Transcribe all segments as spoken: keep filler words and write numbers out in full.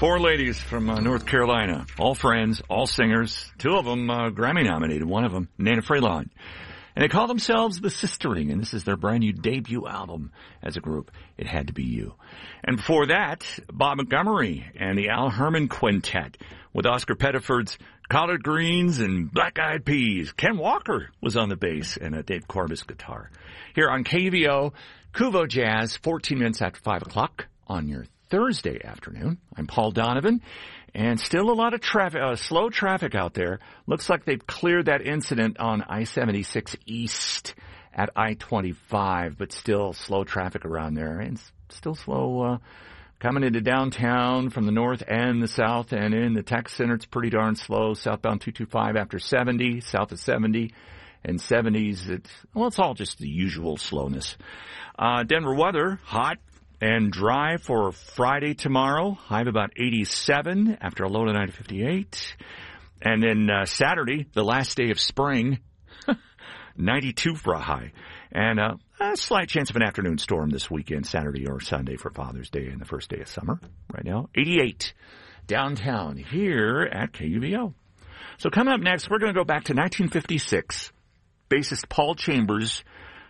Four ladies from uh, North Carolina, all friends, all singers. Two of them uh, Grammy nominated, one of them Nana Freelon. And they call themselves The Sistering, and this is their brand new debut album as a group, It Had to Be You. And before that, Bob Montgomery and the Al Herman Quintet with Oscar Pettiford's Collard Greens and Black Eyed Peas. Ken Walker was on the bass and a Dave Corbis guitar. Here on K U V O, Kuvo Jazz, fourteen minutes after five o'clock on your Thursday afternoon. I'm Paul Donovan. And still a lot of traffic, uh, slow traffic out there. Looks like they've cleared that incident on I seventy-six East at I twenty-five, but still slow traffic around there. And still slow uh, coming into downtown from the north and the south, and in the tech center, it's pretty darn slow. Southbound two twenty-five after seventy, south of seventy, and seventies. It's, well, it's all just the usual slowness. Uh, Denver weather, hot and dry for Friday tomorrow. High of about eighty-seven after a low tonight of fifty-eight. And then uh, Saturday, the last day of spring, ninety-two for a high. And uh, a slight chance of an afternoon storm this weekend, Saturday or Sunday for Father's Day and the first day of summer. Right now, eighty-eight downtown here at K U V O. So coming up next, we're going to go back to nineteen fifty-six. Bassist Paul Chambers'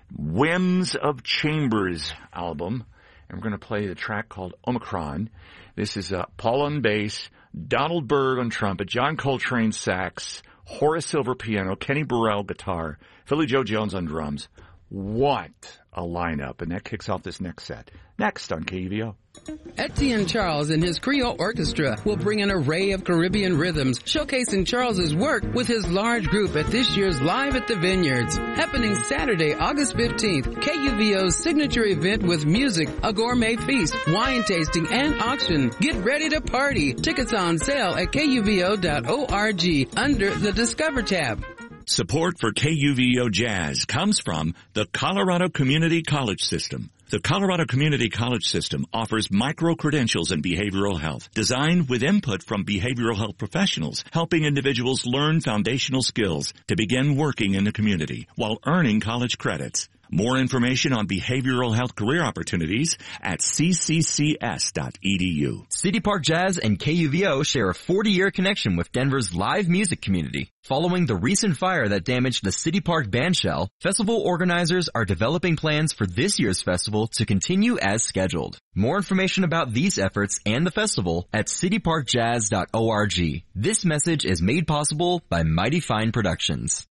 Whims of Chambers album. And we're going to play the track called Omicron. This is uh, Paul on bass, Donald Byrd on trumpet, John Coltrane sax, Horace Silver piano, Kenny Burrell guitar, Philly Joe Jones on drums. What a lineup. And that kicks off this next set. Next on K U V O. Etienne Charles and his Creole Orchestra will bring an array of Caribbean rhythms, showcasing Charles's work with his large group at this year's Live at the Vineyards. Happening Saturday, August fifteenth, K U V O's signature event with music, a gourmet feast, wine tasting, and auction. Get ready to party. Tickets on sale at K U V O dot org under the Discover tab. Support for K U V O Jazz comes from the Colorado Community College System. The Colorado Community College System offers micro-credentials in behavioral health, designed with input from behavioral health professionals, helping individuals learn foundational skills to begin working in the community while earning college credits. More information on behavioral health career opportunities at c c c s dot e d u. City Park Jazz and K U V O share a forty-year connection with Denver's live music community. Following the recent fire that damaged the City Park bandshell, festival organizers are developing plans for this year's festival to continue as scheduled. More information about these efforts and the festival at city park jazz dot org. This message is made possible by Mighty Fine Productions.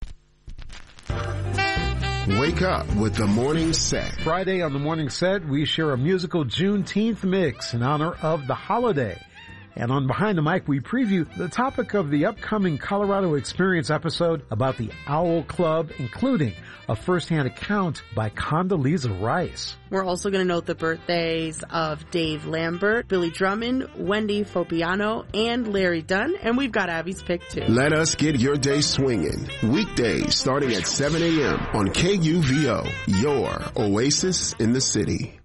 Wake up with the Morning Set. Friday on the Morning Set, we share a musical Juneteenth mix in honor of the holiday. And on Behind the Mic, we preview the topic of the upcoming Colorado Experience episode about the Owl Club, including a first-hand account by Condoleezza Rice. We're also going to note the birthdays of Dave Lambert, Billy Drummond, Wendy Fopiano, and Larry Dunn, and we've got Abby's pick too. Let us get your day swinging. Weekdays starting at seven a.m. on K U V O, your oasis in the city.